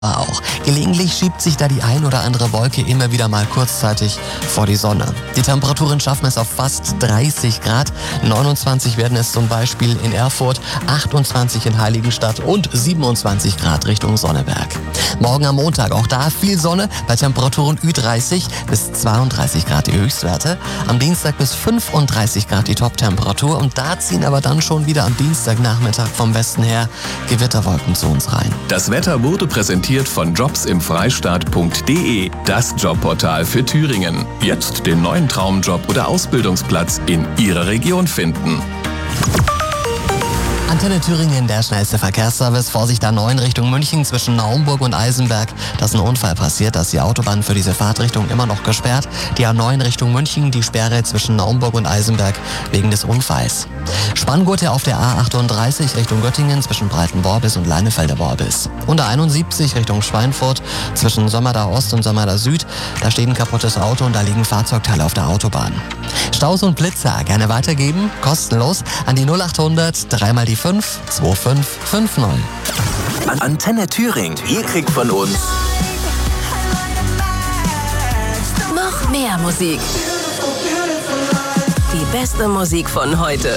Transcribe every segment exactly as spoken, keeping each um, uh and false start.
Auch. Gelegentlich schiebt sich da die ein oder andere Wolke immer wieder mal kurzzeitig vor die Sonne. Die Temperaturen schaffen es auf fast dreißig Grad. neunundzwanzig werden es zum Beispiel in Erfurt, achtundzwanzig in Heiligenstadt und siebenundzwanzig Grad Richtung Sonneberg. Morgen am Montag, auch da viel Sonne, bei Temperaturen Ü dreißig bis zweiunddreißig Grad die Höchstwerte. Am Dienstag bis fünfunddreißig Grad die Top-Temperatur und da ziehen aber dann schon wieder am Dienstagnachmittag vom Westen her Gewitterwolken zu uns rein. Das Wetter wurde präsentiert von jobs im freistaat punkt de, das Jobportal für Thüringen. Jetzt den neuen Traumjob oder Ausbildungsplatz in Ihrer Region finden. Antenne Thüringen, der schnellste Verkehrsservice. Vorsicht A neun Richtung München zwischen Naumburg und Eisenberg. Da ist ein Unfall passiert, da ist die Autobahn für diese Fahrtrichtung immer noch gesperrt. Die A neun Richtung München, die Sperre zwischen Naumburg und Eisenberg wegen des Unfalls. Spanngurte auf der A achtunddreißig Richtung Göttingen zwischen Breitenworbis und Leinefelder-Worbis. Und A einundsiebzig Richtung Schweinfurt zwischen Sömmerda Ost und Sömmerda Süd. Da steht ein kaputtes Auto und da liegen Fahrzeugteile auf der Autobahn. Staus und Blitzer gerne weitergeben, kostenlos an die null achthundert, dreimal die fünf, zwei fünf fünf null. Antenne Thüringen, ihr kriegt von uns noch mehr Musik. Die beste Musik von heute.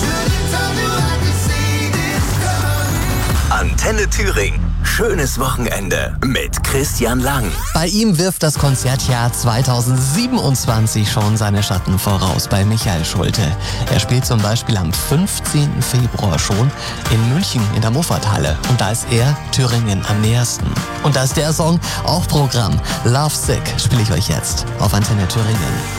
Antenne Thüringen. Schönes Wochenende mit Christian Lang. Bei ihm wirft das Konzertjahr zweitausendsiebenundzwanzig schon seine Schatten voraus bei Michael Schulte. Er spielt zum Beispiel am fünfzehnten Februar schon in München in der Muffathalle. Und da ist er Thüringen am nähersten. Und da ist der Song auch Programm. Love Sick spiele ich euch jetzt auf Antenne Thüringen.